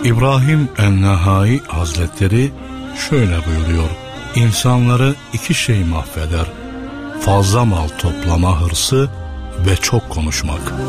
İbrahim en-Nehai Hazretleri şöyle buyuruyor: İnsanları iki şey mahveder: fazla mal toplama hırsı ve çok konuşmak.